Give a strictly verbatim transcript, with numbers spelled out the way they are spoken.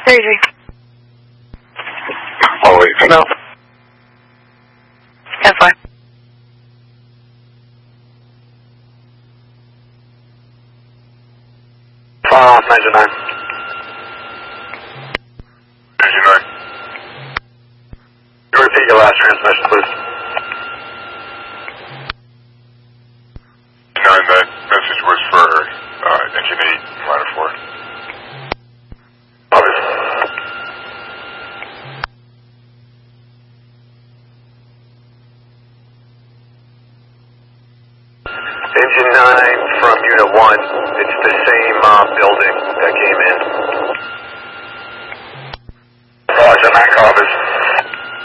Daisy. Oh, wait. No. That's fine. Fire off, Major nine. Major nine. You repeat your last transmission, please. nine, that message was for uh, engine eight, ladder four. Obvious. Engine nine from Unit one. It's the same uh, building that came in. Roger, nine call.